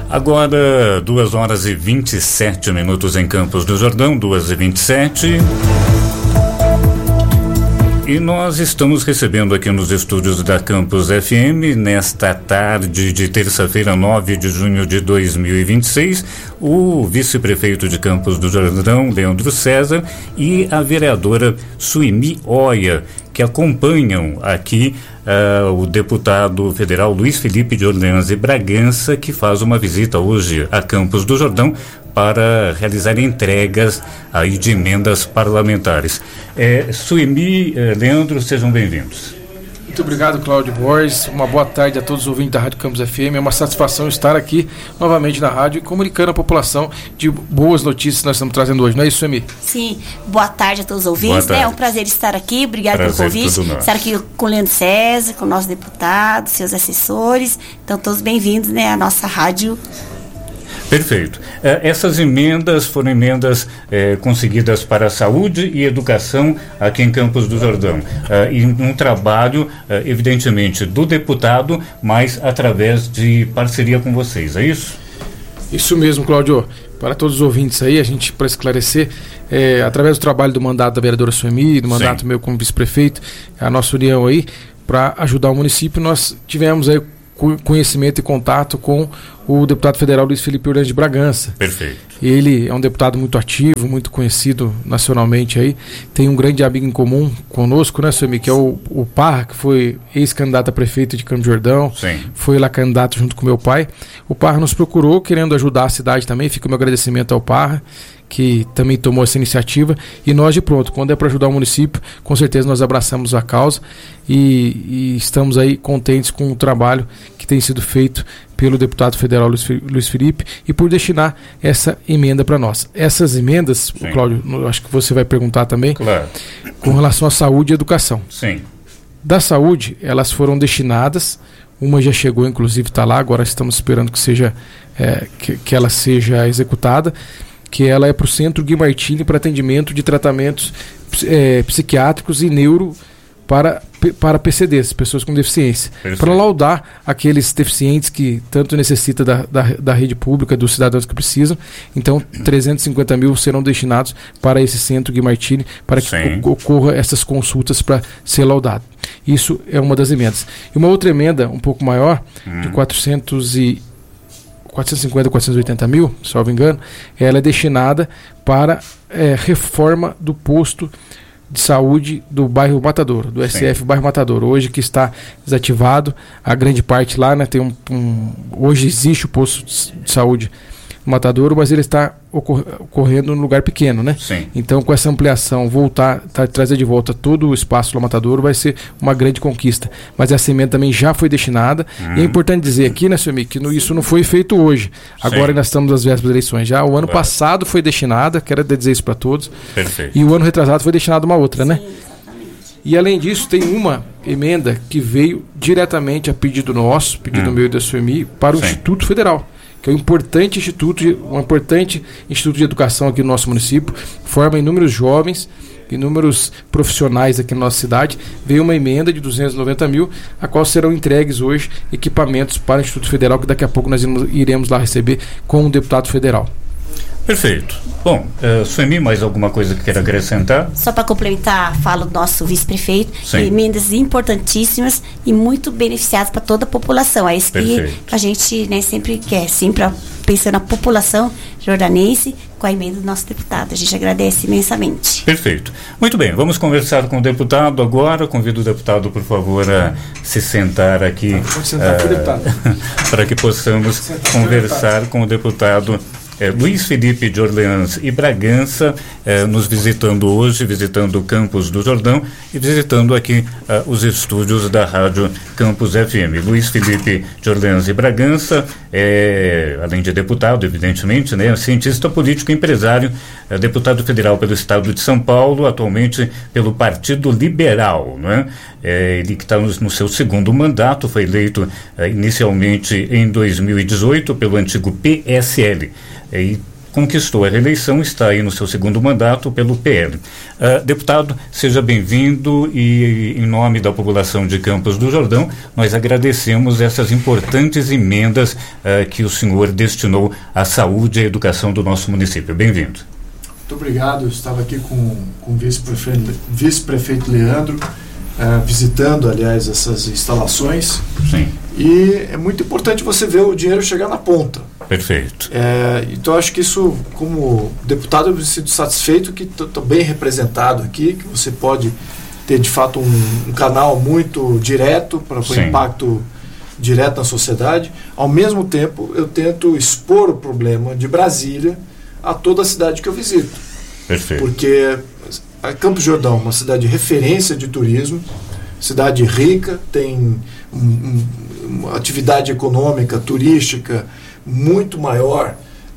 Agora, 2h27 em Campos do Jordão, 2h27. E nós estamos recebendo aqui nos estúdios da Campus FM, nesta tarde de terça-feira, 9 de junho de 2026, o vice-prefeito de Campos do Jordão, Leandro César, e a vereadora Suemi Oia, que acompanham aqui o deputado federal Luiz Felipe de Orleans e Bragança, que faz uma visita hoje a Campos do Jordão para realizar entregas aí de emendas parlamentares. Suemi, Leandro, sejam bem-vindos. Muito obrigado, Cláudio Borges. Uma boa tarde a todos os ouvintes da Rádio Campus FM. É uma satisfação estar aqui novamente na rádio e comunicando à população de boas notícias que nós estamos trazendo hoje. Não é isso, Suemi? Sim. Boa tarde a todos os ouvintes. É um prazer estar aqui. Obrigado pelo convite. Estar aqui com o Leandro César, com o nosso deputado, seus assessores. Então, todos bem-vindos, à nossa rádio. Perfeito. Essas emendas foram emendas conseguidas para a saúde e educação aqui em Campos do Jordão. E um trabalho, evidentemente, do deputado, mas através de parceria com vocês, é isso? Isso mesmo, Cláudio. Para todos os ouvintes aí, a gente, para esclarecer, através do trabalho do mandato da vereadora Suemi, do mandato meu como vice-prefeito, a nossa união aí, para ajudar o município, nós tivemos aí conhecimento e contato com o deputado federal Luiz Felipe Orleans de Bragança. Perfeito. Ele é um deputado muito ativo, muito conhecido nacionalmente aí, tem um grande amigo em comum conosco, né, Suemi, que é o Parra, que foi ex-candidato a prefeito de Campos do Jordão. Sim. Foi lá candidato junto com meu pai. O Parra nos procurou querendo ajudar a cidade também, fica o meu agradecimento ao Parra, que também tomou essa iniciativa, e nós de pronto, quando é para ajudar o município, com certeza nós abraçamos a causa e estamos aí contentes com o trabalho que tem sido feito pelo deputado federal Luiz Felipe e por destinar essa emenda para nós. Essas emendas, Cláudio, acho que você vai perguntar também, claro, com relação à saúde e educação. Sim. Da saúde, elas foram destinadas, uma já chegou, inclusive está lá, agora estamos esperando que seja que ela seja executada, que ela é para o Centro Gui Martini para atendimento de tratamentos psiquiátricos e neuro para PCDs, pessoas com deficiência, para laudar aqueles deficientes que tanto necessitam da rede pública, dos cidadãos que precisam. Então, 350 mil serão destinados para esse Centro Gui Martini, para que ocorra essas consultas para ser laudado. Isso é uma das emendas. E uma outra emenda, um pouco maior, de 450, 480 mil, se não me engano, ela é destinada para reforma do posto de saúde do bairro Matadouro, do SF bairro Matadouro, hoje que está desativado, a grande parte lá, né, tem hoje existe o posto de saúde Matadouro, mas ele está ocorrendo num lugar pequeno, né? Sim. Então, com essa ampliação, trazer de volta todo o espaço do Matadouro vai ser uma grande conquista. Mas essa emenda também já foi destinada. E é importante dizer aqui, né, Suemi, que isso não foi feito hoje. Agora nós estamos nas vésperas das eleições. Já o ano passado foi destinada, quero dizer isso para todos. Perfeito. E o ano retrasado foi destinada uma outra, né? Sim, exatamente. E além disso, tem uma emenda que veio diretamente a pedido nosso, pedido meu e da Suemi, para o Instituto Federal, que é um importante instituto de educação aqui no nosso município, forma inúmeros jovens, inúmeros profissionais aqui na nossa cidade. Veio uma emenda de 290 mil, a qual serão entregues hoje equipamentos para o Instituto Federal, que daqui a pouco nós iremos lá receber com o deputado federal. Perfeito. Bom, Suemi, mais alguma coisa que queira acrescentar? Só para complementar a fala do nosso vice-prefeito, emendas importantíssimas e muito beneficiadas para toda a população. É isso que a gente sempre quer, sempre pensando na população jordanense com a emenda do nosso deputado. A gente agradece imensamente. Perfeito. Muito bem, vamos conversar com o deputado agora. Convido o deputado, por favor, a se sentar aqui. Pode sentar aqui, deputado. Para que possamos conversar com o deputado Luiz Felipe de Orleans e Bragança, nos visitando hoje, visitando Campos do Jordão e visitando aqui os estúdios da Rádio Campus FM. Luiz Felipe de Orleans e Bragança, além de deputado, evidentemente, né, cientista político e empresário, deputado federal pelo Estado de São Paulo, atualmente pelo Partido Liberal, né? Ele que está no seu segundo mandato, foi eleito inicialmente em 2018 pelo antigo PSL. E conquistou a reeleição, está aí no seu segundo mandato pelo PL. Deputado, seja bem-vindo e, em nome da população de Campos do Jordão, nós agradecemos essas importantes emendas que o senhor destinou à saúde e à educação do nosso município. Bem-vindo. Muito obrigado. Eu estava aqui com o vice-prefeito Leandro, visitando, aliás, essas instalações. Sim. E é muito importante você ver o dinheiro chegar na ponta. Perfeito. Então, acho que isso, como deputado, eu me sinto satisfeito que estou bem representado aqui, que você pode ter, de fato, um canal muito direto para o impacto direto na sociedade. Ao mesmo tempo, eu tento expor o problema de Brasília a toda a cidade que eu visito. Perfeito. Porque a Campos do Jordão é uma cidade de referência de turismo, cidade rica, tem uma atividade econômica, turística muito maior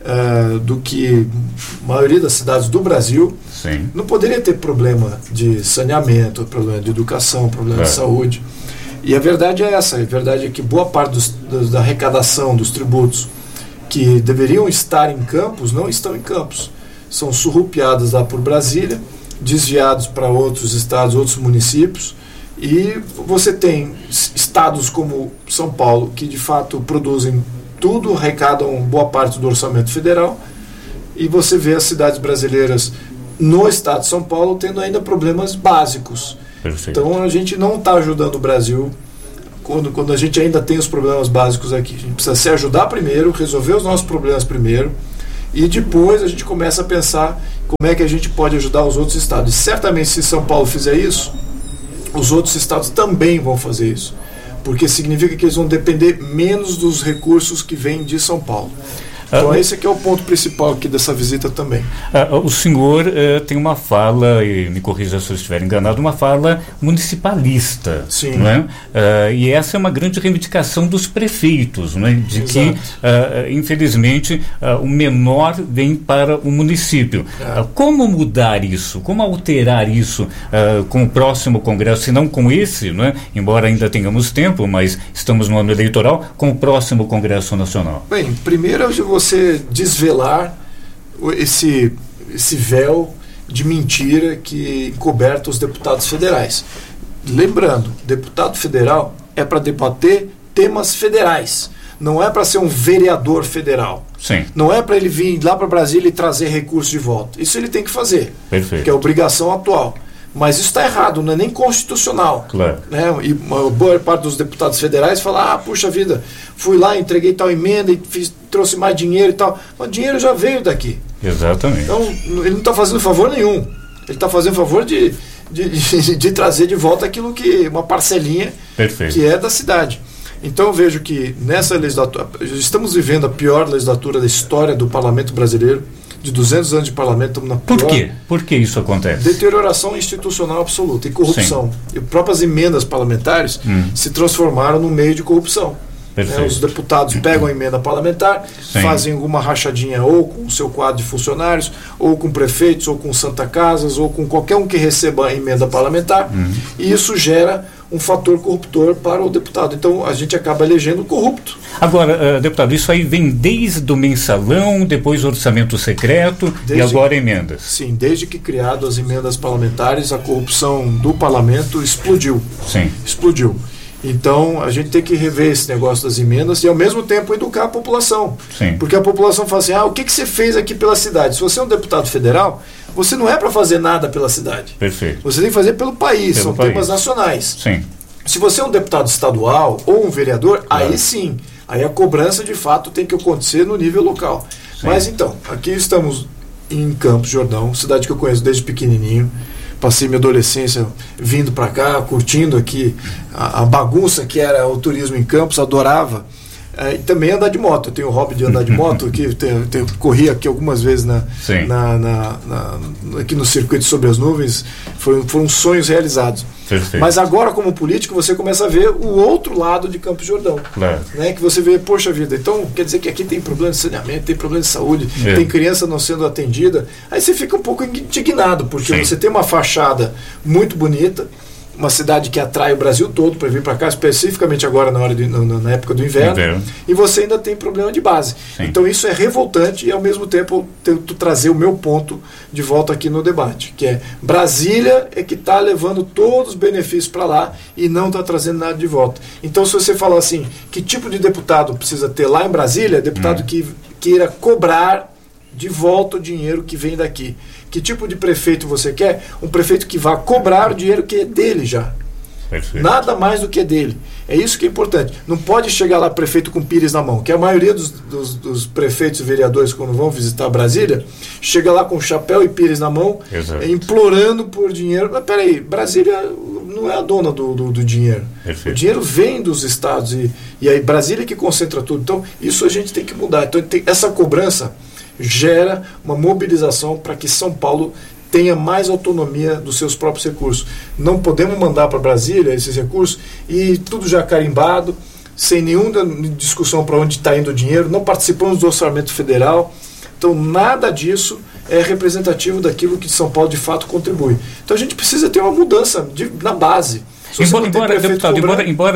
do que a maioria das cidades do Brasil. Sim. Não poderia ter problema de saneamento, problema de educação, problema de saúde. E a verdade é essa, a verdade é que boa parte da arrecadação dos tributos que deveriam estar em Campos não estão em Campos. São surrupiadas lá por Brasília, desviados para outros estados, outros municípios, e você tem estados como São Paulo, que de fato produzem tudo, arrecadam boa parte do orçamento federal, e você vê as cidades brasileiras no estado de São Paulo tendo ainda problemas básicos. Perfeito. Então a gente não está ajudando o Brasil quando a gente ainda tem os problemas básicos aqui. A gente precisa se ajudar primeiro, resolver os nossos problemas primeiro, e depois a gente começa a pensar como é que a gente pode ajudar os outros estados. E certamente, se São Paulo fizer isso, os outros estados também vão fazer isso, porque significa que eles vão depender menos dos recursos que vêm de São Paulo. Então esse aqui é o ponto principal aqui dessa visita também. O senhor tem uma fala, e me corrija se eu estiver enganado, uma fala municipalista. Sim. Não é? E essa é uma grande reivindicação dos prefeitos, não é? De Exato. Que, infelizmente, o menor vem para o município. Como mudar isso? Como alterar isso com o próximo Congresso, se não com esse, não é? Embora ainda tenhamos tempo, mas estamos no ano eleitoral, com o próximo Congresso Nacional? Bem, primeiro você desvelar esse véu de mentira que encoberta os deputados federais. Lembrando, deputado federal é para debater temas federais, não é para ser um vereador federal. Sim. Não é para ele vir lá para Brasília e trazer recursos de volta. Isso ele tem que fazer. Perfeito. Que é a obrigação atual. Mas isso está errado, não é nem constitucional. Claro. Né? E uma boa parte dos deputados federais fala, puxa vida, fui lá, entreguei tal emenda e trouxe mais dinheiro e tal. Mas o dinheiro já veio daqui. Exatamente. Então, ele não está fazendo favor nenhum. Ele está fazendo favor de trazer de volta aquilo que, uma parcelinha Perfeito. Que é da cidade. Então eu vejo que nessa legislatura, estamos vivendo a pior legislatura da história do parlamento brasileiro. De 200 anos de parlamento, estamos na pior. Por quê? Por que isso acontece? Deterioração institucional absoluta e corrupção. Sim. E próprias emendas parlamentares se transformaram num meio de corrupção. Os deputados pegam a emenda parlamentar, Sim. fazem alguma rachadinha ou com o seu quadro de funcionários, ou com prefeitos, ou com Santa Casas, ou com qualquer um que receba a emenda parlamentar, e isso gera um fator corruptor para o deputado. Então a gente acaba elegendo corrupto. Agora, deputado, isso aí vem desde o mensalão, depois o orçamento secreto e agora emendas. Sim, desde que criado as emendas parlamentares, a corrupção do parlamento explodiu. Sim. Explodiu. Então, a gente tem que rever esse negócio das emendas e, ao mesmo tempo, educar a população. Sim. Porque a população fala assim, o que você fez aqui pela cidade? Se você é um deputado federal, você não é para fazer nada pela cidade. Perfeito. Você tem que fazer pelo país, são temas nacionais. Sim. Se você é um deputado estadual ou um vereador, aí sim, aí a cobrança, de fato, tem que acontecer no nível local. Sim. Mas, então, aqui estamos em Campos do Jordão, cidade que eu conheço desde pequenininho. Passei minha adolescência vindo para cá, curtindo aqui a bagunça que era o turismo em Campos, adorava. E também andar de moto. Eu tenho o hobby de andar de moto, que corri aqui algumas vezes aqui no circuito Sobre as Nuvens. Foram sonhos realizados. Perfeito. Mas agora, como político, você começa a ver o outro lado de Campos do Jordão. Claro. Né? Que você vê, poxa vida, então quer dizer que aqui tem problema de saneamento, tem problema de saúde, tem criança não sendo atendida. Aí você fica um pouco indignado, porque você tem uma fachada muito bonita, uma cidade que atrai o Brasil todo para vir para cá, especificamente agora na época do inverno, e você ainda tem problema de base. Sim. Então isso é revoltante e ao mesmo tempo eu tento trazer o meu ponto de volta aqui no debate, que é Brasília é que está levando todos os benefícios para lá e não está trazendo nada de volta. Então se você falar assim, que tipo de deputado precisa ter lá em Brasília, deputado que queira cobrar de volta o dinheiro que vem daqui. Que tipo de prefeito você quer? Um prefeito que vá cobrar o dinheiro que é dele já. Perfeito. Nada mais do que é dele. É isso que é importante. Não pode chegar lá prefeito com pires na mão, que a maioria dos prefeitos e vereadores, quando vão visitar Brasília, chega lá com chapéu e pires na mão, implorando por dinheiro. Mas peraí, Brasília não é a dona do dinheiro. Perfeito. O dinheiro vem dos estados e aí Brasília que concentra tudo. Então isso a gente tem que mudar. Então essa cobrança gera uma mobilização para que São Paulo tenha mais autonomia dos seus próprios recursos. Não podemos mandar para Brasília esses recursos e tudo já carimbado, sem nenhuma discussão para onde está indo o dinheiro, não participamos do orçamento federal. Então nada disso é representativo daquilo que São Paulo de fato contribui. Então a gente precisa ter uma mudança na base. Embora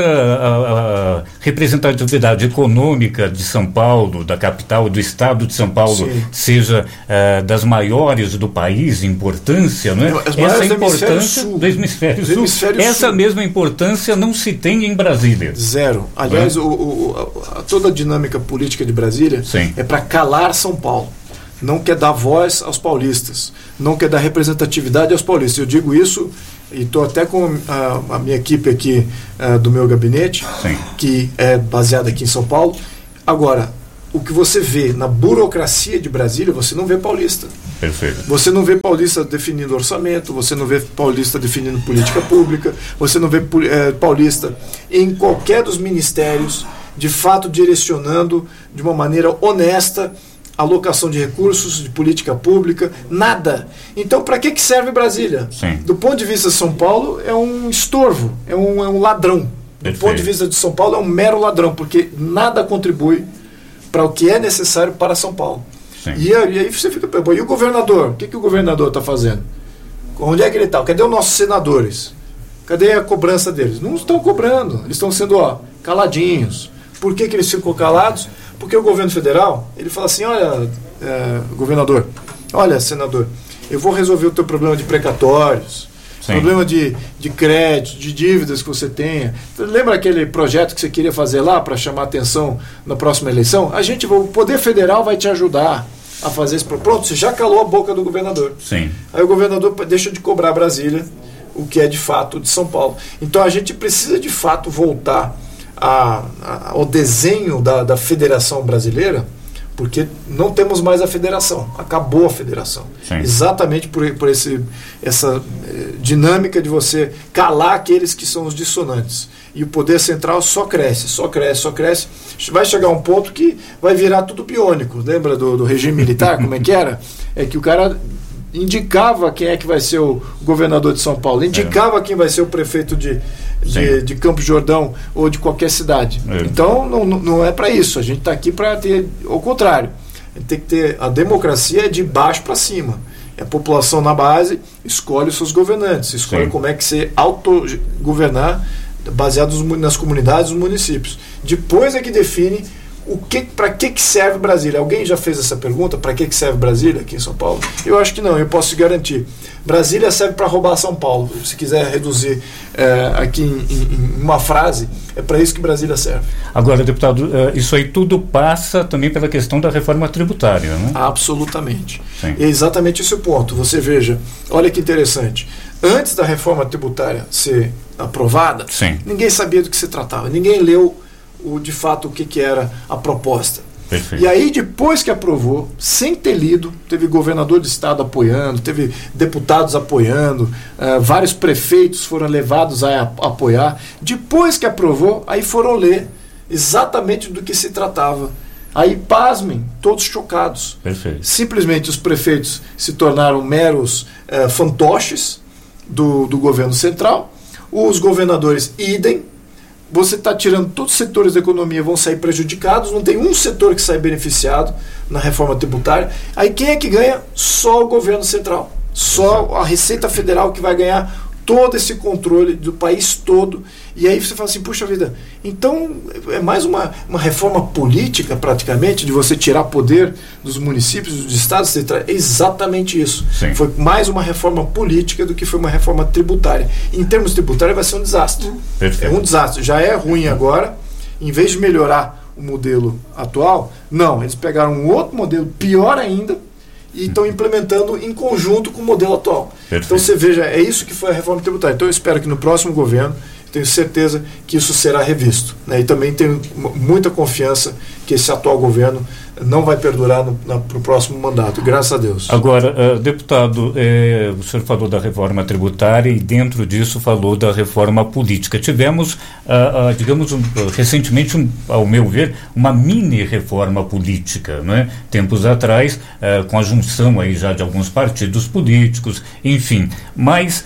a representatividade econômica de São Paulo, da capital, do estado de São Paulo, seja das maiores do país, importância, não é? Essa importância do hemisfério sul. Essa mesma importância não se tem em Brasília. Zero. Aliás, toda a dinâmica política de Brasília é para calar São Paulo. Não quer dar voz aos paulistas. Não quer dar representatividade aos paulistas. Eu digo isso e estou até com a minha equipe aqui do meu gabinete, que é baseada aqui em São Paulo. Agora, o que você vê na burocracia de Brasília, você não vê paulista. Perfeito. Você não vê paulista definindo orçamento, você não vê paulista definindo política pública, você não vê paulista em qualquer dos ministérios, de fato direcionando de uma maneira honesta alocação de recursos, de política pública, nada. Então, para que serve Brasília? Do ponto de vista de São Paulo, é um estorvo, é um ladrão. Do ponto de vista de São Paulo, é um mero ladrão, porque nada contribui para o que é necessário para São Paulo. E aí você fica perguntando, e o governador? O que o governador está fazendo? Onde é que ele está? Cadê os nossos senadores? Cadê a cobrança deles? Não estão cobrando, eles estão sendo caladinhos. Por que eles ficam calados? Porque o governo federal, ele fala assim, olha, governador, olha, senador, eu vou resolver o teu problema de precatórios, problema de crédito, de dívidas que você tenha. Lembra aquele projeto que você queria fazer lá para chamar atenção na próxima eleição? O Poder Federal vai te ajudar a fazer esse... Pronto, você já calou a boca do governador. Aí o governador deixa de cobrar Brasília, o que é de fato de São Paulo. Então a gente precisa de fato voltar ao desenho da federação brasileira, porque não temos mais a federação, acabou a federação. Exatamente por essa dinâmica de você calar aqueles que são os dissonantes. E o poder central só cresce. Vai chegar um ponto que vai virar tudo biônico. Lembra do regime militar, como é que era? É que o cara indicava quem é que vai ser o governador de São Paulo, indicava quem vai ser o prefeito de Campos do Jordão ou de qualquer cidade. Então não é para isso. A gente está aqui para ter ao contrário. A gente tem que ter a democracia de baixo para cima. A população na base escolhe os seus governantes, escolhe como é que você autogovernar baseado nas comunidades, nos municípios. Depois é que define para que serve Brasília. Alguém já fez essa pergunta? Para que serve Brasília aqui em São Paulo? Eu acho que não, eu posso te garantir. Brasília serve para roubar São Paulo. Se quiser reduzir aqui em uma frase, é para isso que Brasília serve. Agora, deputado, isso aí tudo passa também pela questão da reforma tributária, né? Absolutamente. E é exatamente esse o ponto. Você veja, olha que interessante. Antes da reforma tributária ser aprovada, ninguém sabia do que se tratava. Ninguém leu de fato o que era a proposta. Perfeito. E aí depois que aprovou, sem ter lido, teve governador de estado apoiando, teve deputados apoiando, vários prefeitos foram levados a apoiar. Depois que aprovou, aí foram ler exatamente do que se tratava. Aí, pasmem, todos chocados. Perfeito. Simplesmente os prefeitos se tornaram meros fantoches do governo central, os governadores idem. Você está tirando todos os setores da economia, vão sair prejudicados, não tem um setor que sai beneficiado na reforma tributária. Aí quem é que ganha? Só o governo central. Só a Receita Federal que vai ganhar todo esse controle do país todo, e aí você fala assim, puxa vida, então é mais uma reforma política praticamente, de você tirar poder dos municípios, dos estados, é exatamente isso. Sim. Foi mais uma reforma política do que foi uma reforma tributária. Em termos tributários vai ser um desastre. Perfeito. É um desastre, já é ruim agora, em vez de melhorar o modelo atual, não, eles pegaram um outro modelo pior ainda, e estão implementando em conjunto com o modelo atual. Perfeito. Então você veja, é isso que foi a reforma tributária. Então eu espero que no próximo governo, tenho certeza que isso será revisto, né? E também tenho muita confiança que esse atual governo não vai perdurar para o próximo mandato, graças a Deus. Agora, deputado, o senhor falou da reforma tributária e dentro disso falou da reforma política. Tivemos, digamos, recentemente, ao meu ver, uma mini reforma política, não é? Tempos atrás, com a junção aí já de alguns partidos políticos, enfim. Mas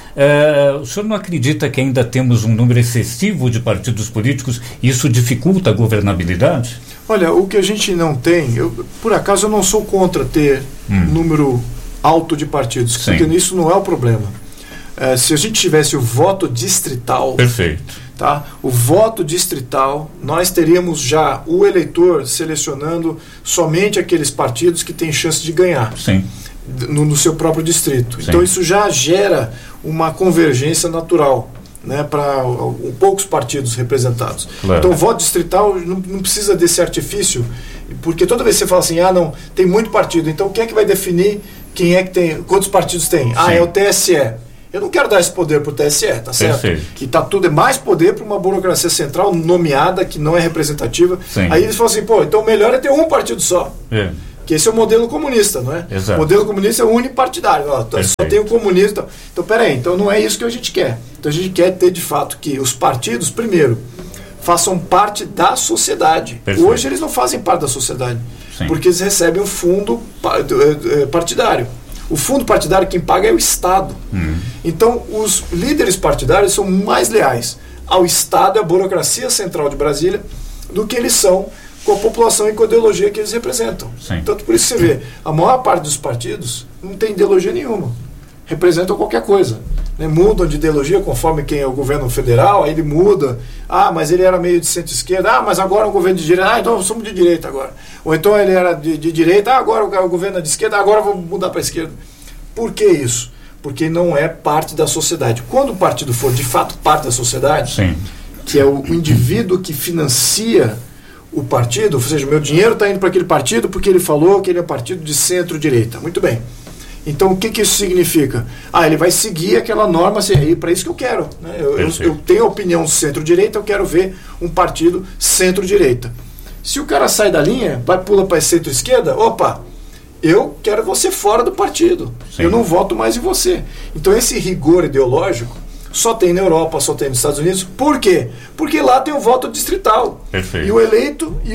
o senhor não acredita que ainda temos um número excessivo de partidos políticos e isso dificulta a governabilidade? Olha, o que a gente não tem, por acaso eu não sou contra ter número alto de partidos, Sim. porque isso não é o problema. Se a gente tivesse o voto distrital, Perfeito. tá? O voto distrital, nós teríamos já o eleitor selecionando somente aqueles partidos que têm chance de ganhar. Sim. No seu próprio distrito. Sim. Então isso já gera uma convergência natural, né, para poucos partidos representados. Claro. Então o voto distrital não precisa desse artifício, porque toda vez que você fala assim, não, tem muito partido, então quem é que vai definir quem é que tem, quantos partidos tem? É o TSE. Eu não quero dar esse poder para o TSE, tá certo? Perfeito. Que tá tudo, é mais poder para uma burocracia central nomeada, que não é representativa. Sim. Aí eles falam assim, então o melhor é ter um partido só. Que esse é o modelo comunista, não é? Exato. O modelo comunista é unipartidário. Só tem o comunismo. Então, peraí, então não é isso que a gente quer. Então a gente quer ter, de fato, que os partidos, primeiro, façam parte da sociedade. Perfeito. Hoje eles não fazem parte da sociedade, Sim. porque eles recebem um fundo partidário. O fundo partidário quem paga é o Estado. Então os líderes partidários são mais leais ao Estado e à burocracia central de Brasília do que eles são com a população e com a ideologia que eles representam. Sim. Tanto por isso você vê, a maior parte dos partidos não tem ideologia nenhuma. Representam qualquer coisa. Né? Mudam de ideologia conforme quem é o governo federal, aí ele muda. Mas ele era meio de centro-esquerda. Mas agora é um governo de direita. Então somos de direita agora. Ou então ele era de direita. Agora o governo é de esquerda. Agora vamos mudar para a esquerda. Por que isso? Porque não é parte da sociedade. Quando o partido for de fato parte da sociedade, Sim. que é o indivíduo que financia o partido, ou seja, meu dinheiro está indo para aquele partido porque ele falou que ele é partido de centro-direita. Muito bem. Então, o que isso significa? Ele vai seguir aquela norma, assim, para isso que eu quero. Né? Eu tenho a opinião centro-direita, eu quero ver um partido centro-direita. Se o cara sai da linha, pula para a centro-esquerda, eu quero você fora do partido. Sim. Eu não voto mais em você. Então, esse rigor ideológico só tem na Europa, só tem nos Estados Unidos. Por quê? Porque lá tem o voto distrital. Perfeito. E o eleito e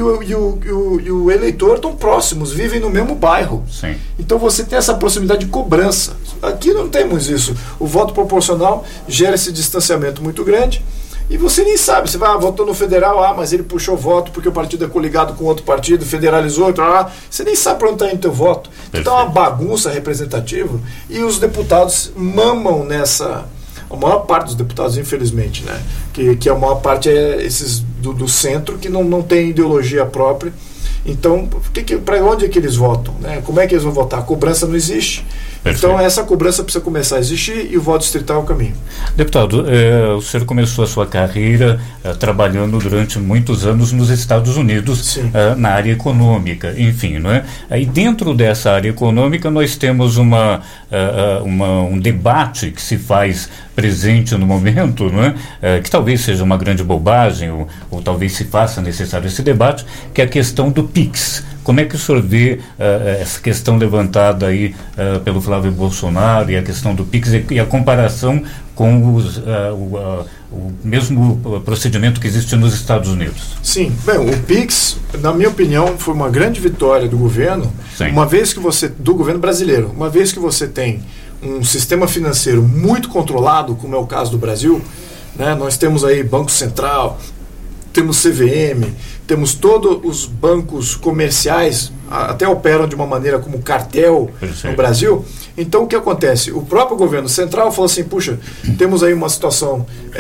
o eleitor estão próximos, vivem no mesmo bairro. Sim. Então você tem essa proximidade de cobrança. Aqui não temos isso. O voto proporcional gera esse distanciamento muito grande. E você nem sabe, você vai, votou no federal, mas ele puxou voto porque o partido é coligado com outro partido, federalizou, você nem sabe para onde está indo o teu voto. Então é uma bagunça representativa e os deputados mamam nessa. A maior parte dos deputados, infelizmente, né? Que a maior parte é esses do centro que não tem ideologia própria. Então, para onde é que eles votam? Né? Como é que eles vão votar? A cobrança não existe. Perfeito. Então, essa cobrança precisa começar a existir e o voto distrital é o caminho. Deputado, o senhor começou a sua carreira trabalhando durante muitos anos nos Estados Unidos, na área econômica, enfim, não é? Aí dentro dessa área econômica nós temos um debate que se faz presente no momento, não é? Que talvez seja uma grande bobagem ou talvez se faça necessário esse debate, que é a questão do PIX. Como é que o senhor vê essa questão levantada aí pelo Flávio Bolsonaro e a questão do PIX e a comparação com o mesmo procedimento que existe nos Estados Unidos? Sim, bem, o PIX, na minha opinião, foi uma grande vitória do governo, do governo brasileiro, uma vez que você tem um sistema financeiro muito controlado, como é o caso do Brasil, né? Nós temos aí Banco Central, temos CVM, temos todos os bancos comerciais, até operam de uma maneira como cartel no Brasil. Então o que acontece? O próprio governo central falou assim, puxa, temos aí uma situação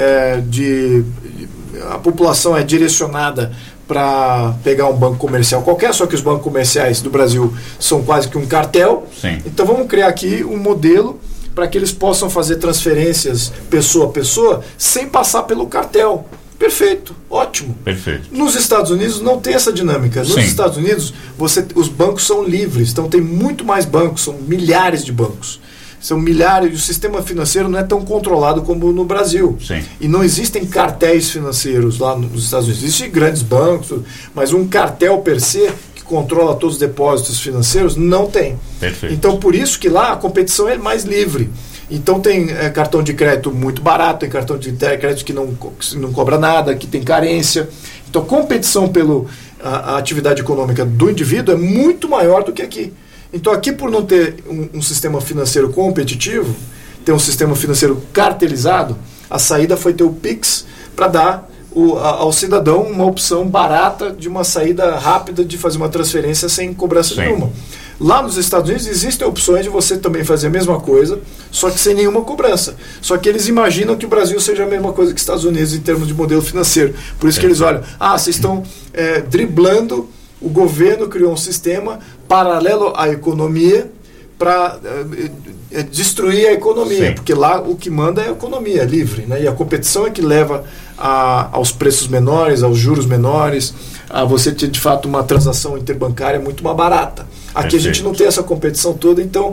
a população é direcionada para pegar um banco comercial qualquer, só que os bancos comerciais do Brasil são quase que um cartel. Sim. Então vamos criar aqui um modelo para que eles possam fazer transferências pessoa a pessoa sem passar pelo cartel. Perfeito, ótimo. Perfeito. Nos Estados Unidos não tem essa dinâmica. Nos Estados Unidos os bancos são livres, então tem muito mais bancos, são milhares de bancos. São milhares, e o sistema financeiro não é tão controlado como no Brasil. Sim. E não existem cartéis financeiros lá nos Estados Unidos. Existem grandes bancos, mas um cartel per se, que controla todos os depósitos financeiros, não tem. Perfeito. Então, por isso que lá a competição é mais livre. Então tem cartão de crédito muito barato, tem cartão de crédito que não cobra nada, que tem carência. Então a competição pela atividade econômica do indivíduo é muito maior do que aqui. Então aqui, por não ter um sistema financeiro competitivo, ter um sistema financeiro cartelizado, a saída foi ter o Pix para dar ao cidadão uma opção barata de uma saída rápida de fazer uma transferência sem cobrança nenhuma. Lá nos Estados Unidos existem opções de você também fazer a mesma coisa, só que sem nenhuma cobrança. Só que eles imaginam que o Brasil seja a mesma coisa que os Estados Unidos em termos de modelo financeiro. Por isso que eles olham, vocês estão driblando, o governo criou um sistema paralelo à economia para destruir a economia, porque lá o que manda é a economia livre, né? E a competição é que leva aos preços menores, aos juros menores, a você ter de fato uma transação interbancária muito mais barata. Aqui a gente não tem essa competição toda, então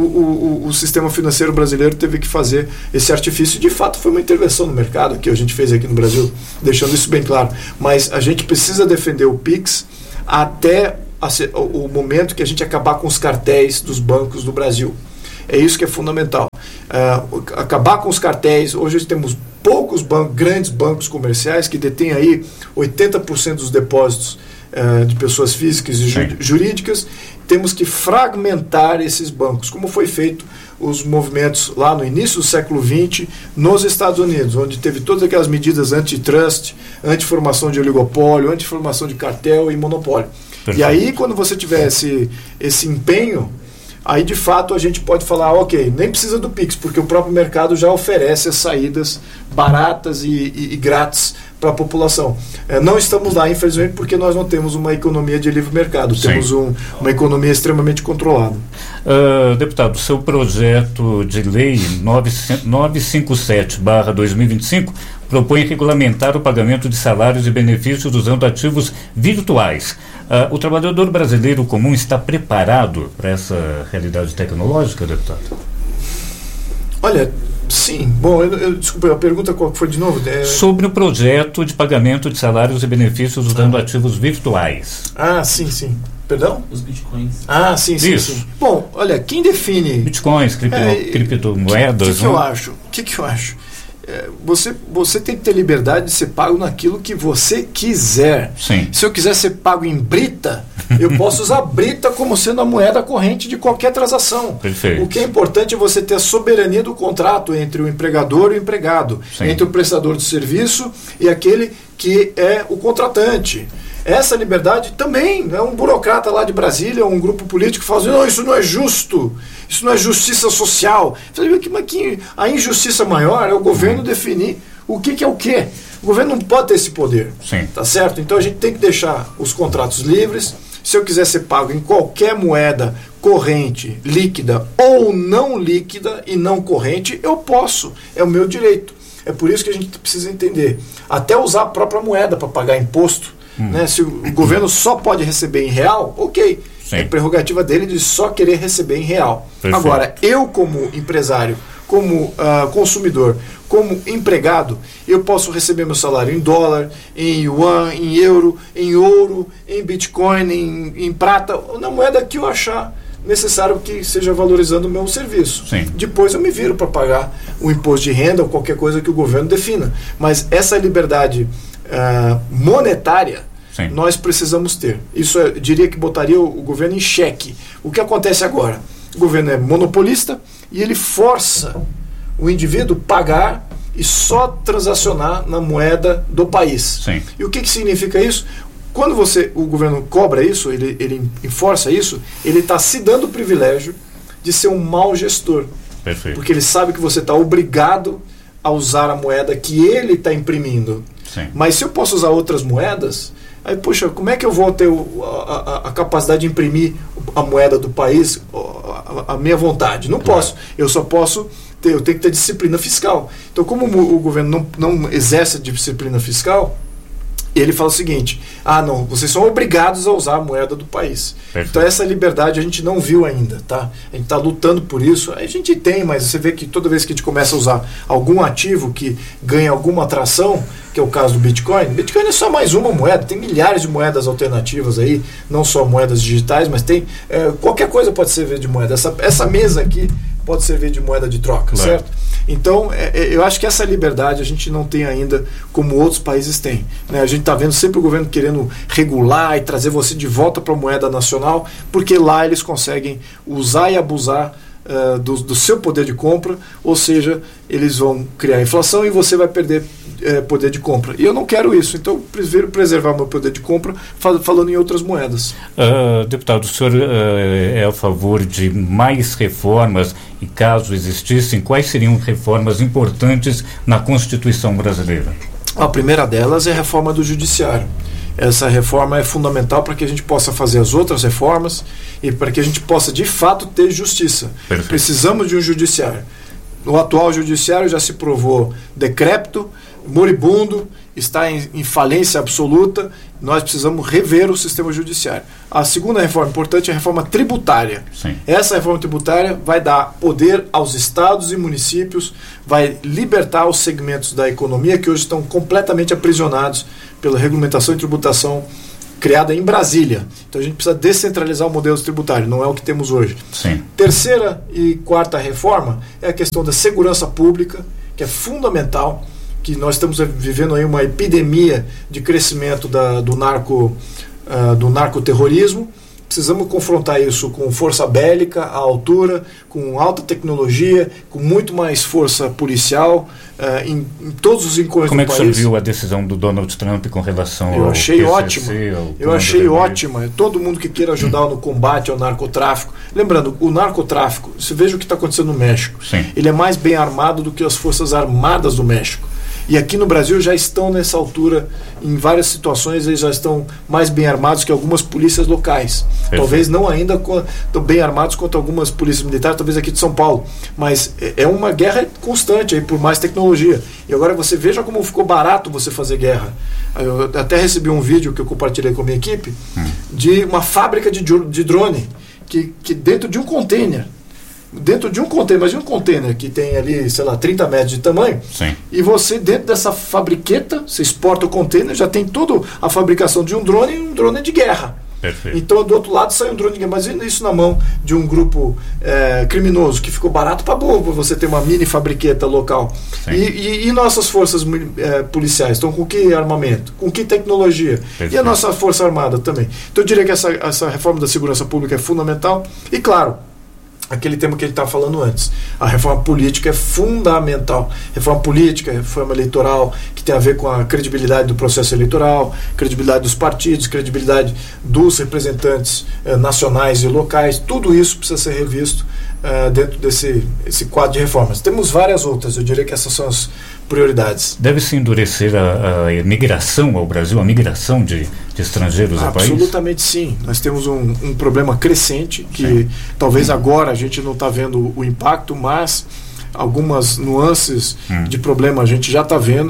o sistema financeiro brasileiro teve que fazer esse artifício. De fato foi uma intervenção no mercado que a gente fez aqui no Brasil, deixando isso bem claro, mas a gente precisa defender o Pix até o momento que a gente acabar com os cartéis dos bancos do Brasil. É isso que é fundamental. Acabar com os cartéis. Hoje temos poucos grandes bancos comerciais que detêm aí 80% dos depósitos de pessoas físicas e jurídicas. Temos que fragmentar esses bancos, como foi feito os movimentos lá no início do século XX nos Estados Unidos, onde teve todas aquelas medidas antitrust, anti-formação de oligopólio, anti-formação de cartel e monopólio. Perfeito. E aí, quando você tiver esse empenho, aí de fato a gente pode falar, ok, nem precisa do Pix, porque o próprio mercado já oferece as saídas baratas e grátis para a população. Não estamos lá, infelizmente, porque nós não temos uma economia de livre mercado, temos uma economia extremamente controlada. Deputado, seu projeto de lei 957/2025 propõe regulamentar o pagamento de salários e benefícios usando ativos virtuais. O trabalhador brasileiro comum está preparado para essa realidade tecnológica, deputado? Olha, sim. Bom, desculpa, a pergunta qual foi de novo? Sobre o projeto de pagamento de salários e benefícios usando ativos virtuais. Sim. Perdão? Os bitcoins. Sim. Isso. Sim. Bom, olha, quem define... Bitcoins, criptomoedas. O que eu acho? Você tem que ter liberdade de ser pago naquilo que você quiser. Sim. Se eu quiser ser pago em Brita, eu posso usar Brita como sendo a moeda corrente de qualquer transação. Perfeito. O que é importante é você ter a soberania do contrato entre o empregador e o empregado, entre o prestador de serviço e aquele que é o contratante. Essa liberdade também é um burocrata lá de Brasília, um grupo político que fala assim, não, isso não é justo, isso não é justiça social. A injustiça maior é o governo definir o que é o quê. O governo não pode ter esse poder. Sim. Tá certo? Então a gente tem que deixar os contratos livres. Se eu quiser ser pago em qualquer moeda corrente, líquida ou não líquida e não corrente, eu posso. É o meu direito. É por isso que a gente precisa entender. Até usar a própria moeda para pagar imposto. Né? Se o governo só pode receber em real, ok. Sim. É prerrogativa dele de só querer receber em real. Perfeito. Agora, eu como empresário, como consumidor, como empregado, eu posso receber meu salário em dólar, em yuan, em euro, em ouro, em bitcoin, em prata, ou na moeda que eu achar necessário que seja valorizando o meu serviço. Sim. Depois eu me viro para pagar o imposto de renda ou qualquer coisa que o governo defina. Mas essa liberdade monetária, sim, nós precisamos ter. Isso eu diria que botaria o governo em xeque. O que acontece agora? O governo é monopolista e ele força o indivíduo pagar e só transacionar na moeda do país. Sim. E o que significa isso? quando o governo cobra isso, ele enforça isso, ele está se dando o privilégio de ser um mau gestor. Perfeito. Porque ele sabe que você está obrigado a usar a moeda que ele está imprimindo. Sim. Mas se eu posso usar outras moedas, aí, poxa, como é que eu vou ter a capacidade de imprimir a moeda do país à minha vontade? Não posso. Eu só posso eu tenho que ter disciplina fiscal. Então, como o governo não exerce disciplina fiscal, ele fala o seguinte: não, vocês são obrigados a usar a moeda do país. Perfeito. Então essa liberdade a gente não viu ainda, tá? A gente está lutando por isso. A gente tem, mas você vê que toda vez que a gente começa a usar algum ativo que ganha alguma atração, que é o caso do Bitcoin é só mais uma moeda, tem milhares de moedas alternativas aí, não só moedas digitais, mas tem qualquer coisa pode servir de moeda. Essa mesa aqui pode servir de moeda de troca, certo? Então, eu acho que essa liberdade a gente não tem ainda como outros países têm, né? A gente está vendo sempre o governo querendo regular e trazer você de volta para a moeda nacional, porque lá eles conseguem usar e abusar do seu poder de compra, ou seja, eles vão criar inflação e você vai perder poder de compra. E eu não quero isso, então eu prefiro preservar meu poder de compra falando em outras moedas. Deputado, o senhor é a favor de mais reformas e, caso existissem, quais seriam reformas importantes na Constituição brasileira? A primeira delas é a reforma do Judiciário. Essa reforma é fundamental para que a gente possa fazer as outras reformas e para que a gente possa, de fato, ter justiça. Perfeito. Precisamos de um judiciário. O atual judiciário já se provou decrépito, moribundo, está em falência absoluta. Nós precisamos rever o sistema judiciário. A segunda reforma importante é a reforma tributária. Sim. Essa reforma tributária vai dar poder aos estados e municípios, vai libertar os segmentos da economia que hoje estão completamente aprisionados pela regulamentação e tributação criada em Brasília. Então a gente precisa descentralizar o modelo tributário, não é o que temos hoje. Sim. Terceira e quarta reforma é a questão da segurança pública, que é fundamental, que nós estamos vivendo aí uma epidemia de crescimento do narcoterrorismo. Precisamos confrontar isso com força bélica, à altura, com alta tecnologia, com muito mais força policial, em todos os encontros do país. Como é que o senhor viu a decisão do Donald Trump com relação ao PCC, ótima. Eu achei ótima. Todo mundo que queira ajudar no combate ao narcotráfico. Lembrando, o narcotráfico, você veja o que está acontecendo no México. Sim. Ele é mais bem armado do que as forças armadas do México. E aqui no Brasil já estão nessa altura, em várias situações, eles já estão mais bem armados que algumas polícias locais. Perfeito. Talvez não ainda tão bem armados quanto algumas polícias militares, talvez aqui de São Paulo. Mas é uma guerra constante aí por mais tecnologia. E agora você veja como ficou barato você fazer guerra. Eu até recebi um vídeo que eu compartilhei com a minha equipe de uma fábrica de drone que dentro de um container. Imagina um container que tem ali, 30 metros de tamanho. Sim. E você, dentro dessa fabriqueta, você exporta o container, já tem toda a fabricação de um drone e um drone de guerra. Perfeito. Então, do outro lado sai um drone de guerra. Mas isso na mão de um grupo criminoso, que ficou barato para burro, você ter uma mini fabriqueta local. E nossas forças policiais estão com que armamento? Com que tecnologia? Perfeito. E a nossa força armada também. Então, eu diria que essa reforma da segurança pública é fundamental. E, claro, aquele tema que a gente estava falando antes, a reforma política é fundamental. Reforma política, reforma eleitoral, que tem a ver com a credibilidade do processo eleitoral, credibilidade dos partidos, credibilidade dos representantes nacionais e locais. Tudo isso precisa ser revisto dentro desse quadro de reformas. Temos várias outras, eu diria que essas são as prioridades. Deve-se endurecer a migração ao Brasil, a migração de estrangeiros ao país? Absolutamente sim. Nós temos um problema crescente que talvez agora a gente não está vendo o impacto, mas algumas nuances de problema a gente já está vendo.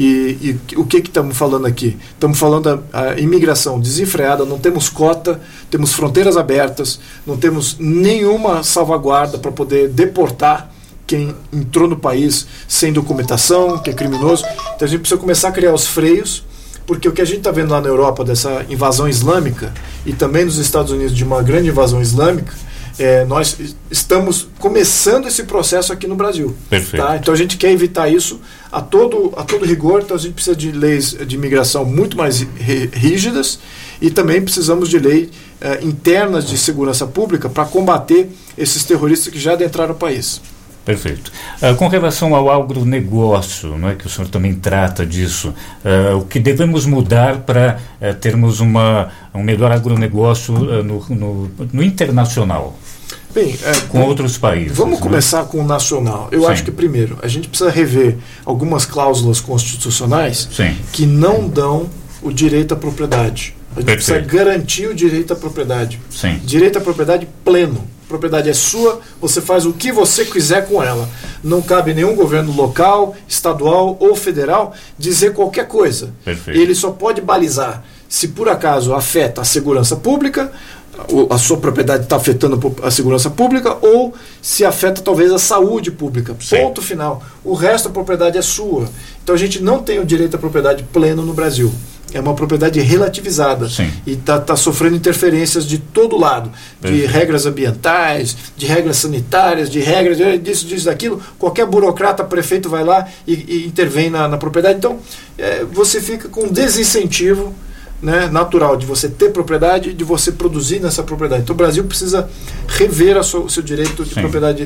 E o que estamos falando aqui? Estamos falando da imigração desenfreada, não temos cota, temos fronteiras abertas, não temos nenhuma salvaguarda para poder deportar quem entrou no país sem documentação, que é criminoso. Então a gente precisa começar a criar os freios, porque o que a gente está vendo lá na Europa dessa invasão islâmica e também nos Estados Unidos de uma grande invasão islâmica, nós estamos começando esse processo aqui no Brasil. Perfeito. Tá? Então a gente quer evitar isso a todo rigor. Então a gente precisa de leis de imigração muito mais rígidas e também precisamos de leis internas de segurança pública para combater esses terroristas que já adentraram o país. Perfeito. Com relação ao agronegócio, não é, que o senhor também trata disso, o que devemos mudar para termos um melhor agronegócio no internacional? Bem, com outros países. Vamos começar com o nacional. Eu acho que, primeiro, a gente precisa rever algumas cláusulas constitucionais que não dão o direito à propriedade. A gente precisa garantir o direito à propriedade. Direito à propriedade pleno. A propriedade é sua, você faz o que você quiser com ela. Não cabe nenhum governo local, estadual ou federal dizer qualquer coisa. Ele só pode balizar se por acaso afeta a segurança pública, a sua propriedade está afetando a segurança pública, ou se afeta talvez a saúde pública. Ponto final. O resto da propriedade é sua. Então a gente não tem o direito à propriedade pleno no Brasil. É uma propriedade relativizada. E está sofrendo interferências de todo lado, de regras ambientais, de regras sanitárias, de regras disso, daquilo. Qualquer burocrata, prefeito vai lá e intervém na propriedade. Então você fica com um desincentivo, né, natural de você ter propriedade e de você produzir nessa propriedade. Então o Brasil precisa rever o seu direito de propriedade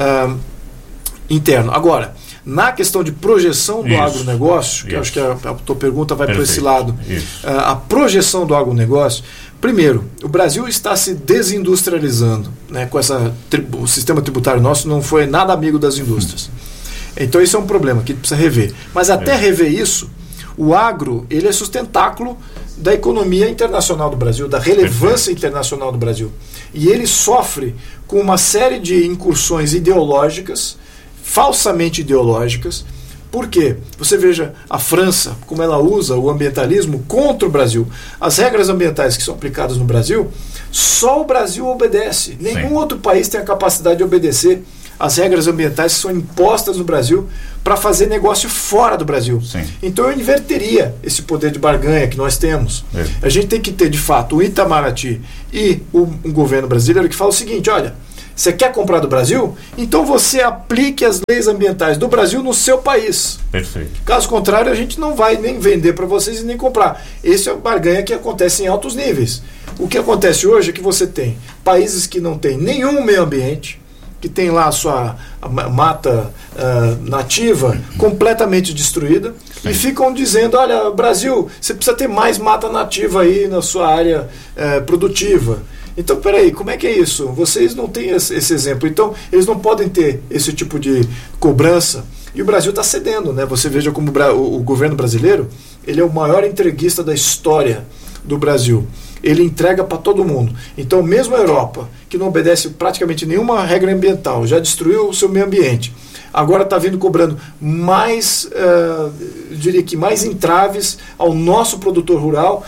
interno. Agora, na questão de projeção do agronegócio, que eu acho que a tua pergunta vai para esse lado, a projeção do agronegócio, primeiro, o Brasil está se desindustrializando, né, com o sistema tributário nosso não foi nada amigo das indústrias. Então isso é um problema que precisa rever. Mas até rever isso, o agro, ele é sustentáculo da economia internacional do Brasil, da relevância internacional do Brasil. E ele sofre com uma série de incursões ideológicas, falsamente ideológicas. Por quê? Você veja a França, como ela usa o ambientalismo contra o Brasil. As regras ambientais que são aplicadas no Brasil, só o Brasil obedece. Nenhum outro país tem a capacidade de obedecer as regras ambientais que são impostas no Brasil para fazer negócio fora do Brasil. Então eu inverteria esse poder de barganha que nós temos. A gente tem que ter, de fato, o Itamaraty e um governo brasileiro que fala o seguinte: olha, você quer comprar do Brasil? Então você aplique as leis ambientais do Brasil no seu país. Caso contrário, a gente não vai nem vender para vocês e nem comprar. Esse é o barganha que acontece em altos níveis. O que acontece hoje é que você tem países que não têm nenhum meio ambiente, que tem lá a sua mata nativa completamente destruída, e ficam dizendo: olha, Brasil, você precisa ter mais mata nativa aí na sua área produtiva. Então, peraí, como é que é isso? Vocês não têm esse exemplo. Então, eles não podem ter esse tipo de cobrança. E o Brasil está cedendo, né? Você veja como o governo brasileiro, ele é o maior entreguista da história do Brasil. Ele entrega para todo mundo. Então, mesmo a Europa, que não obedece praticamente nenhuma regra ambiental, já destruiu o seu meio ambiente, agora está vindo cobrando mais, eu diria que mais entraves ao nosso produtor rural,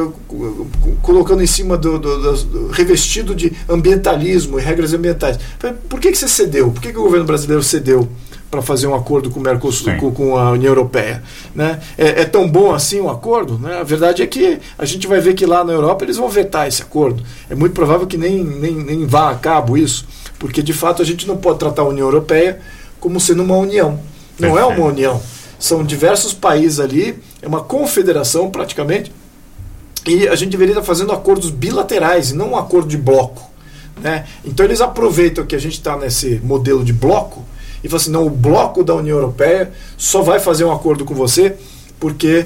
colocando em cima do revestido de ambientalismo e regras ambientais. Por que você cedeu? Por que o governo brasileiro cedeu para fazer um acordo com o Mercosul, com a União Europeia, né? É tão bom assim o acordo, né? A verdade é que a gente vai ver que lá na Europa eles vão vetar esse acordo. É muito provável que nem vá a cabo isso, porque de fato a gente não pode tratar a União Europeia como sendo uma união. Não é uma união. São diversos países ali, é uma confederação praticamente, e a gente deveria estar fazendo acordos bilaterais e não um acordo de bloco, né? Então eles aproveitam que a gente está nesse modelo de bloco e falam assim: não, o bloco da União Europeia só vai fazer um acordo com você porque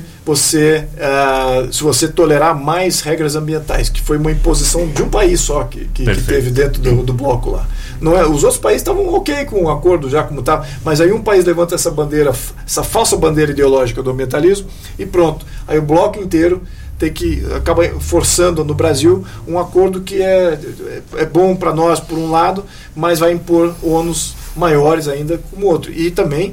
se você tolerar mais regras ambientais, que foi uma imposição de um país só que teve dentro do bloco lá. Não é, os outros países estavam ok com o acordo já como estava, mas aí um país levanta essa bandeira, essa falsa bandeira ideológica do ambientalismo, e pronto. Aí o bloco inteiro acaba forçando no Brasil um acordo que é bom para nós por um lado, mas vai impor ônus maiores ainda como outro. E também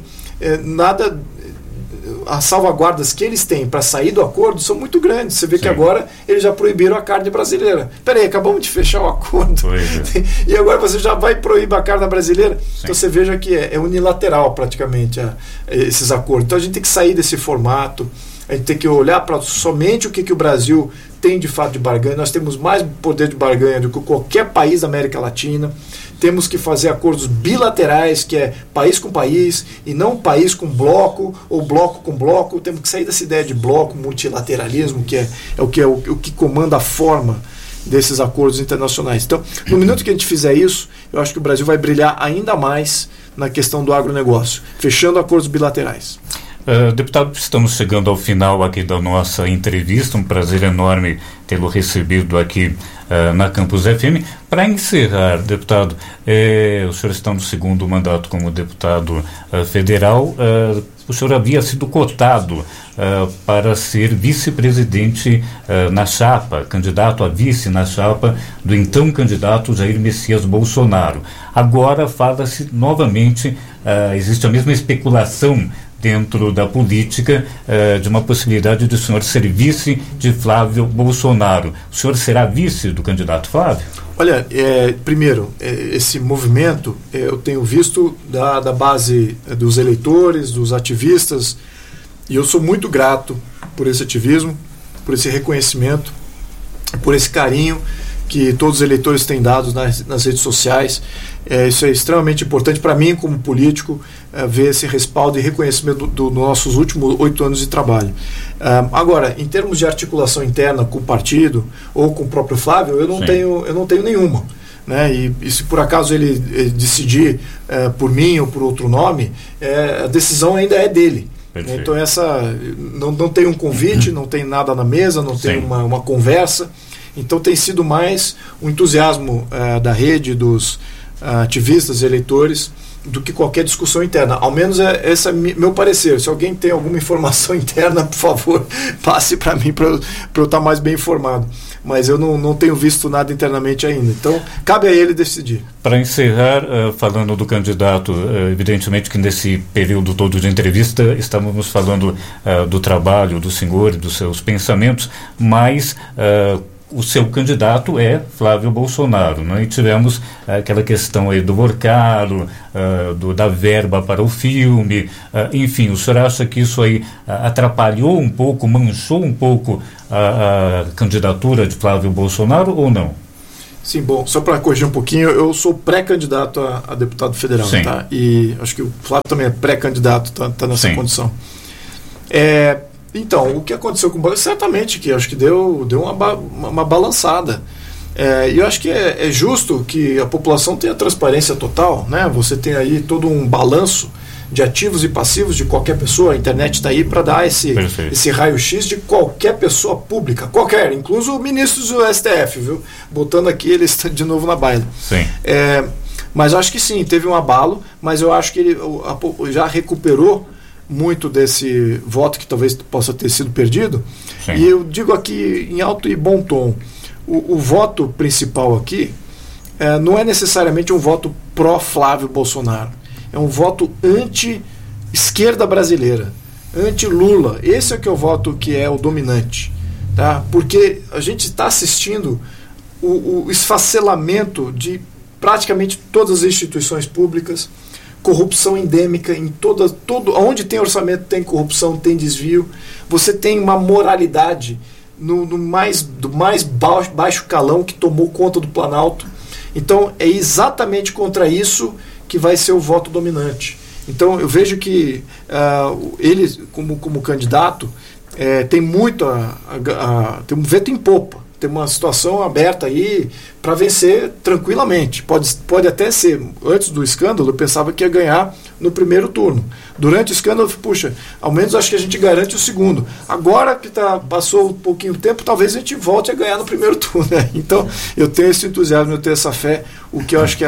as salvaguardas que eles têm para sair do acordo são muito grandes. Você vê que agora eles já proibiram a carne brasileira. Peraí, acabamos de fechar o acordo. E agora você já vai proibir a carne brasileira? Então você veja que é unilateral praticamente esses acordos. Então a gente tem que sair desse formato. A gente tem que olhar para somente o que o Brasil tem de fato de barganha. Nós temos mais poder de barganha do que qualquer país da América Latina. Temos que fazer acordos bilaterais, que é país com país, e não país com bloco, ou bloco com bloco. Temos que sair dessa ideia de bloco, multilateralismo, que é o que comanda a forma desses acordos internacionais. Então, no minuto que a gente fizer isso, eu acho que o Brasil vai brilhar ainda mais na questão do agronegócio, fechando acordos bilaterais. Deputado, estamos chegando ao final aqui da nossa entrevista, um prazer enorme tê-lo recebido aqui na Campus FM. Para encerrar, deputado, o senhor está no segundo mandato como deputado federal, o senhor havia sido cotado para ser vice-presidente na chapa, candidato a vice na chapa do então candidato Jair Messias Bolsonaro. Agora fala-se novamente, existe a mesma especulação dentro da política de uma possibilidade de o senhor ser vice de Flávio Bolsonaro. O senhor será vice do candidato Flávio? Olha, primeiro, esse movimento eu tenho visto da base dos eleitores, dos ativistas, e eu sou muito grato por esse ativismo, por esse reconhecimento, por esse carinho que todos os eleitores têm dado nas redes sociais. Isso é extremamente importante para mim, como político, ver esse respaldo e reconhecimento dos nossos últimos 8 anos de trabalho. Agora, em termos de articulação interna com o partido ou com o próprio Flávio, eu não tenho nenhuma. Né? E se por acaso ele decidir por mim ou por outro nome, a decisão ainda é dele. Perfeito. Então não tem um convite, não tem nada na mesa, não tem uma conversa. Então tem sido mais um entusiasmo da rede, dos ativistas, eleitores, do que qualquer discussão interna. Ao menos esse é meu parecer. Se alguém tem alguma informação interna, por favor, passe para mim para eu estar mais bem informado. Mas eu não tenho visto nada internamente ainda. Então, cabe a ele decidir. Para encerrar, falando do candidato, evidentemente que nesse período todo de entrevista estávamos falando do trabalho do senhor, dos seus pensamentos, mas o seu candidato é Flávio Bolsonaro, né? E tivemos aquela questão aí do Borcaro, da verba para o filme, enfim, o senhor acha que isso aí atrapalhou um pouco, manchou um pouco a candidatura de Flávio Bolsonaro ou não? Sim, bom, só para corrigir um pouquinho, eu sou pré-candidato a deputado federal, tá? E acho que o Flávio também é pré-candidato, tá nessa condição. Então, o que aconteceu com o Bolsonaro, certamente que acho que deu uma balançada. E eu acho que é justo que a população tenha transparência total, né? Você tem aí todo um balanço de ativos e passivos de qualquer pessoa. A internet está aí para dar esse raio-x de qualquer pessoa pública, qualquer, incluso o ministro do STF, viu? Botando aqui ele está de novo na baila. Sim. Mas acho que sim, teve um abalo, mas eu acho que ele já recuperou muito desse voto que talvez possa ter sido perdido. Sim. E eu digo aqui em alto e bom tom, o voto principal aqui não é necessariamente um voto pró-Flávio Bolsonaro, é um voto anti-esquerda brasileira, anti-Lula. Esse é que é o voto que é o dominante, tá? Porque a gente está assistindo o esfacelamento de praticamente todas as instituições públicas, corrupção endêmica em onde tem orçamento tem corrupção, tem desvio. Você tem uma moralidade do mais baixo calão que tomou conta do Planalto. Então é exatamente contra isso que vai ser o voto dominante. Então eu vejo que ele como candidato tem muito tem um vento em popa. Tem uma situação aberta aí para vencer tranquilamente. Pode até ser, antes do escândalo, eu pensava que ia ganhar no primeiro turno. Durante o escândalo, puxa, ao menos acho que a gente garante o segundo. Agora que passou um pouquinho de tempo, talvez a gente volte a ganhar no primeiro turno. Né? Então, eu tenho esse entusiasmo, eu tenho essa fé. O que eu acho que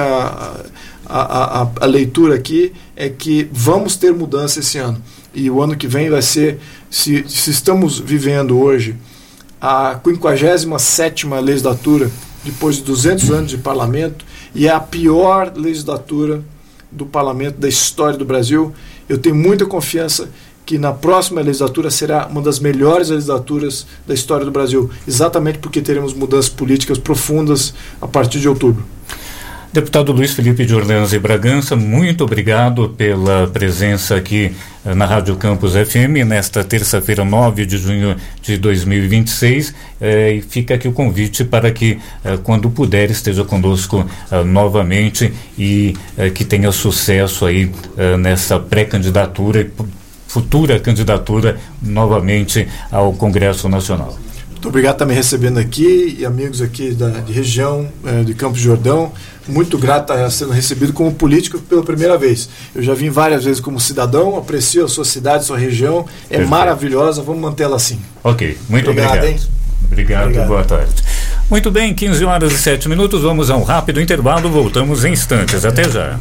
a leitura aqui é que vamos ter mudança esse ano. E o ano que vem vai ser, se estamos vivendo hoje a 57ª legislatura, depois de 200 anos de parlamento, e é a pior legislatura do parlamento da história do Brasil. Eu tenho muita confiança que na próxima legislatura será uma das melhores legislaturas da história do Brasil, exatamente porque teremos mudanças políticas profundas a partir de outubro. Deputado Luiz Felipe de Orleans e Bragança, muito obrigado pela presença aqui na Rádio Campus FM nesta terça-feira, 9 de junho de 2026, e fica aqui o convite para que, quando puder, esteja conosco novamente e que tenha sucesso aí nessa pré-candidatura e futura candidatura novamente ao Congresso Nacional. Muito obrigado por estar me recebendo aqui e amigos aqui de região de Campos do Jordão. Muito grato estar sendo recebido como político pela primeira vez. Eu já vim várias vezes como cidadão, aprecio a sua cidade, a sua região. É Perfeito. Maravilhosa, vamos mantê-la assim. Ok, muito obrigado. Obrigado, boa tarde. Muito bem, 15h07, vamos a um rápido intervalo, voltamos em instantes. Até já.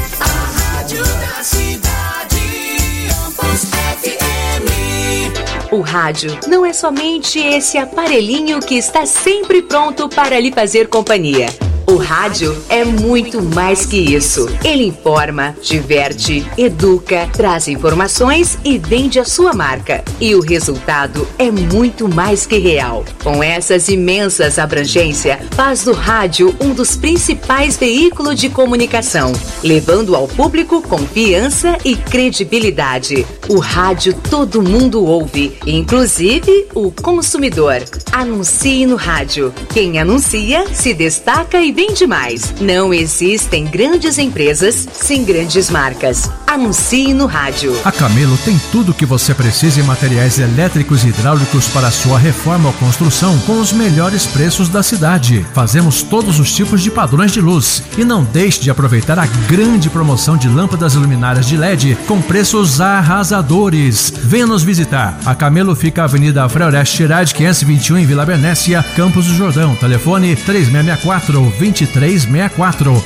O rádio não é somente esse aparelhinho que está sempre pronto para lhe fazer companhia. O rádio é muito mais que isso. Ele informa, diverte, educa, traz informações e vende a sua marca. E o resultado é muito mais que real. Com essas imensas abrangências, faz do rádio um dos principais veículos de comunicação, levando ao público confiança e credibilidade. O rádio todo mundo ouve, inclusive o consumidor. Anuncie no rádio. Quem anuncia se destaca e vende mais. Não existem grandes empresas sem grandes marcas. Anuncie no rádio. A Camelo tem tudo o que você precisa em materiais elétricos e hidráulicos para a sua reforma ou construção com os melhores preços da cidade. Fazemos todos os tipos de padrões de luz. E não deixe de aproveitar a grande promoção de lâmpadas e luminárias de LED com preços arrasadores. Venha nos visitar. A Camelo fica na Avenida Freoreste Girardi 521 em Vila Bernécia, Campos do Jordão. Telefone 3664-2364.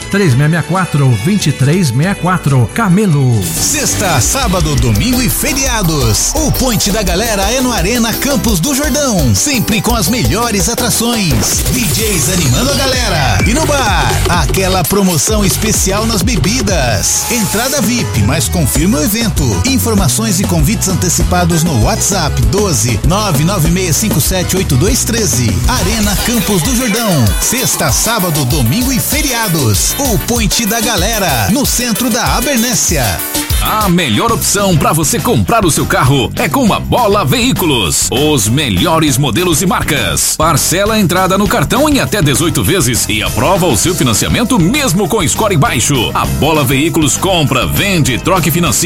3664-2364. Camelo. Sexta, sábado, domingo e feriados. O Point da Galera é no Arena Campos do Jordão. Sempre com as melhores atrações. DJs animando a galera. E no bar, aquela promoção especial nas bebidas. Entrada VIP, mas confirma o evento. Informações e convites antecipados no WhatsApp 12 996578213. Arena Campos do Jordão. Sexta, sábado, domingo e feriados. O Point da Galera, no centro da Abernéssia. A melhor opção para você comprar o seu carro é com a Bola Veículos. Os melhores modelos e marcas. Parcela a entrada no cartão em até 18 vezes e aprova o seu financiamento mesmo com score baixo. A Bola Veículos compra, vende, troca e financia